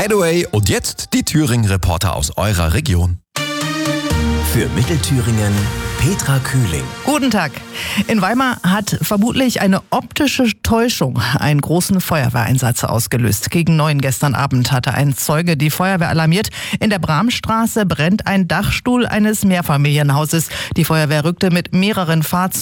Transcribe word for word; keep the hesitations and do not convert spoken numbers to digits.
Hideaway und jetzt die Thüringen-Reporter aus eurer Region. Für Mittelthüringen Petra Kühling. Guten Tag. In Weimar hat vermutlich eine optische Täuschung einen großen Feuerwehreinsatz ausgelöst. Gegen neun gestern Abend hatte ein Zeuge die Feuerwehr alarmiert. In der Bramstraße brennt ein Dachstuhl eines Mehrfamilienhauses. Die Feuerwehr rückte mit mehreren Fahrzeugen